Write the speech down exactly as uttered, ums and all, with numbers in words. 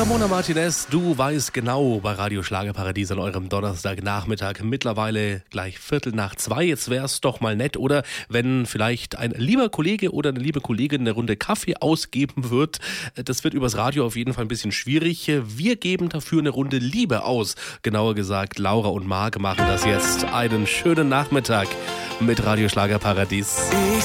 Ramona Martinez, du weißt genau, bei Radio Schlagerparadies an eurem Donnerstagnachmittag, mittlerweile gleich Viertel nach zwei. Jetzt wär's doch mal nett, oder wenn vielleicht ein lieber Kollege oder eine liebe Kollegin eine Runde Kaffee ausgeben wird. Das wird übers Radio auf jeden Fall ein bisschen schwierig. Wir geben dafür eine Runde Liebe aus. Genauer gesagt, Laura und Marc machen das jetzt. Einen schönen Nachmittag mit Radio Schlagerparadies.